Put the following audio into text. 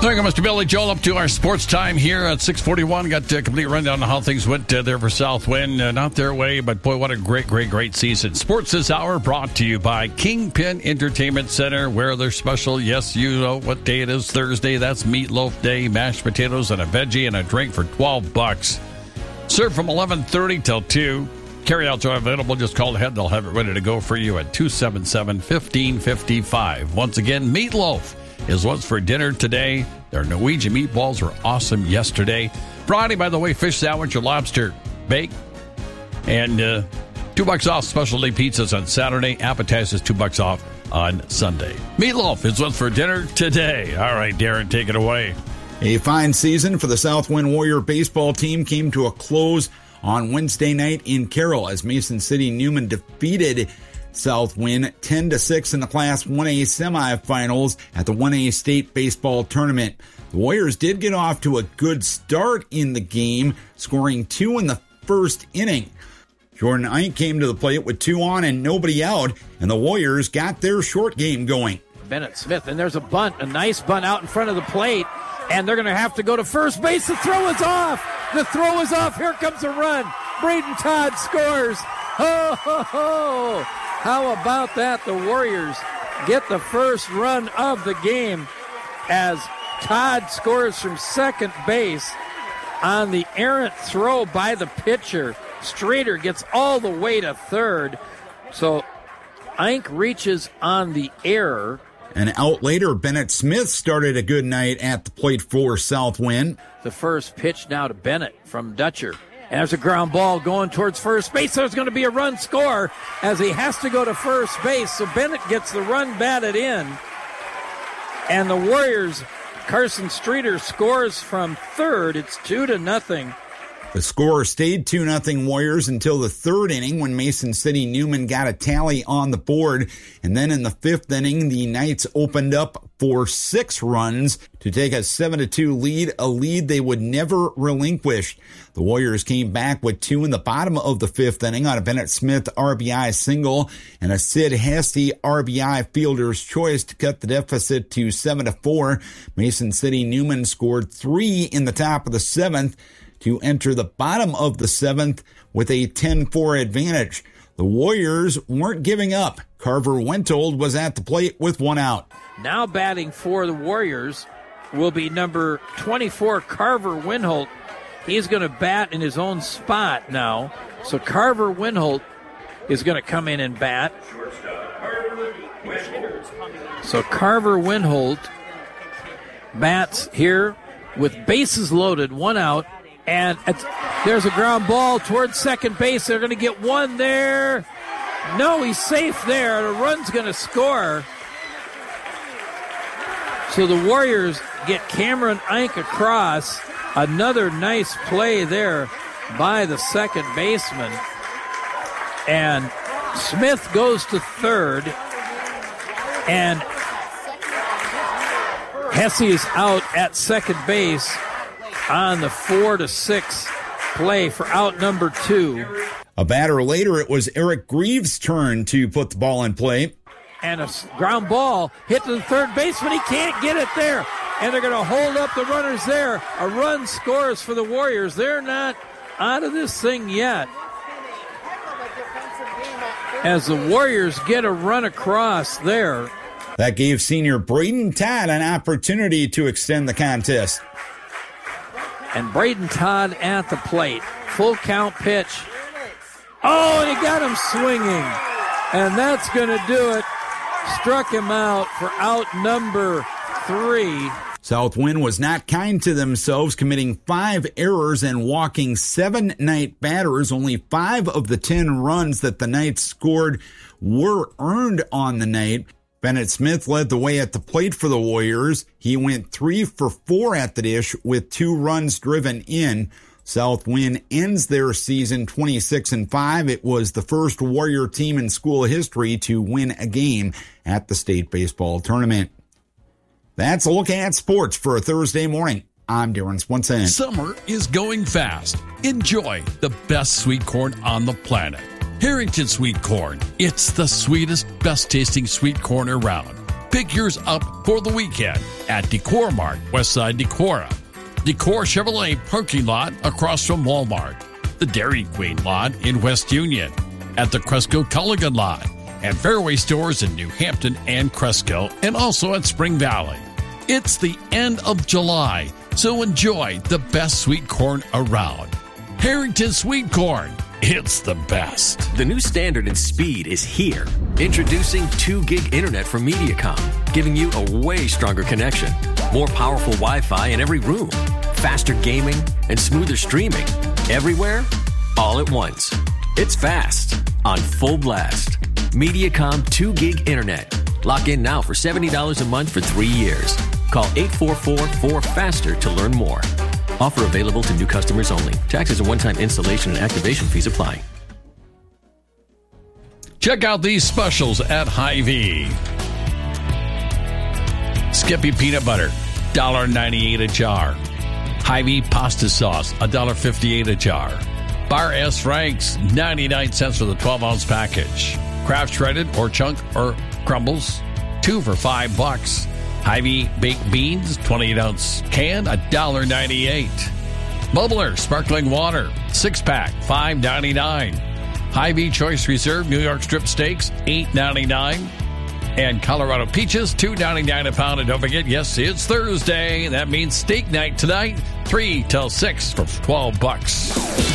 There you go, Mr. Billy Joel, up to our sports time here at 6:41. Got a complete rundown on how things went there for Southwind. Not their way, but boy, what a great season. Sports this hour brought to you by Kingpin Entertainment Center, where they're special. Yes, you know what day it is, Thursday. That's Meatloaf Day, mashed potatoes and a veggie and a drink for $12. Served from 11:30 till 2. Carryouts are available. Just call ahead. They'll have it ready to go for you at 277-1555. Once again, Meatloaf is what's for dinner today. Their Norwegian meatballs were awesome yesterday. Friday, by the way, fish sandwich or lobster bake. And $2 off specialty pizzas on Saturday. Appetizers $2 off on Sunday. Meatloaf is what's for dinner today. All right, Darren, take it away. A fine season for the Southwind Warrior baseball team came to a close on Wednesday night in Carroll as Mason City Newman defeated Southwind 10-6 in the Class 1A semifinals at the 1A state baseball tournament. The Warriors did get off to a good start in the game, scoring 2 in the first inning. Jordan Ike came to the plate with 2 on and nobody out, and the Warriors got their short game going. Bennett Smith, and there's a bunt, a nice bunt out in front of the plate, and they're going to have to go to first base. The throw is off. The throw is off. Here comes a run. Braden Todd scores. Ho, ho, ho. How about that? The Warriors get the first run of the game as Todd scores from second base on the errant throw by the pitcher. Strader gets all the way to third. So Ike reaches on the error. And out later, Bennett Smith started a good night at the plate for Southwind. The first pitch now to Bennett from Dutcher. And there's a ground ball going towards first base. There's going to be a run score as he has to go to first base. So Bennett gets the run batted in. And the Warriors, Carson Streeter scores from third. It's 2-0. The score stayed 2-0 Warriors until the third inning when Mason City Newman got a tally on the board. And then in the fifth inning, the Knights opened up for 6 runs to take a 7-2 lead, a lead they would never relinquish. The Warriors came back with 2 in the bottom of the fifth inning on a Bennett Smith RBI single and a Sid Hesse RBI fielder's choice to cut the deficit to 7-4. Mason City Newman scored 3 in the top of the 7th to enter the bottom of the 7th with a 10-4 advantage. The Warriors weren't giving up. Carver Wentold was at the plate with 1 out. Now batting for the Warriors will be number 24, Carver Winholt. He's going to bat in his own spot now. So Carver Winholt is going to come in and bat. So Carver Winholt bats here with bases loaded, 1 out. And there's a ground ball towards second base. They're going to get 1 there. No, he's safe there. The run's going to score. So the Warriors get Cameron Ike across. Another nice play there by the second baseman. And Smith goes to third. And Hesse is out at second base on the 4-6 play for out number 2. A batter later, it was Eric Greaves' turn to put the ball in play. And a ground ball hit to the third baseman. He can't get it there. And they're going to hold up the runners there. A run scores for the Warriors. They're not out of this thing yet. As the Warriors get a run across there. That gave senior Braden Todd an opportunity to extend the contest. And Braden Todd at the plate. Full count pitch. Oh, and he got him swinging. And that's going to do it. Struck him out for out number 3. Southwind was not kind to themselves, committing 5 errors and walking 7 Knight batters. Only 5 of the 10 runs that the Knights scored were earned on the night. Bennett Smith led the way at the plate for the Warriors. He went 3 for 4 at the dish with 2 runs driven in. Southwind ends their season 26-5. It was the first Warrior team in school history to win a game at the state baseball tournament. That's a look at sports for a Thursday morning. I'm Darren Swenson. Summer is going fast. Enjoy the best sweet corn on the planet. Harrington Sweet Corn. It's the sweetest, best tasting sweet corn around. Pick yours up for the weekend at Decor Mart, Westside Decorah. Decor Chevrolet parking lot across from Walmart. The Dairy Queen lot in West Union. At the Cresco Culligan lot. And Fairway stores in New Hampton and Cresco. And also at Spring Valley. It's the end of July, so enjoy the best sweet corn around. Harrington Sweet Corn. It's the best. The new standard in speed is here. Introducing 2 gig internet from Mediacom, giving you a way stronger connection. More powerful Wi-Fi in every room. Faster gaming and smoother streaming. Everywhere, all at once. It's fast, on full blast. Mediacom 2 gig internet. Lock in now for $70 a month for 3 years. Call 844-4FASTER to learn more. Offer available to new customers only. Taxes and one-time installation and activation fees apply. Check out these specials at Hy-Vee. Skippy peanut butter, $1.98 a jar. Hy-Vee pasta sauce, $1.58 a jar. Bar S. Frank's, 99 cents for the 12-ounce package. Kraft shredded or chunk or crumbles, 2 for $5. Hy-Vee baked beans, 28-ounce can, $1.98. Bubbler sparkling water, 6-pack, $5.99. Hy-Vee Choice Reserve New York strip steaks, $8.99. And Colorado peaches, $2.99 a pound. And don't forget, yes, it's Thursday. That means steak night tonight, 3 till 6 for $12.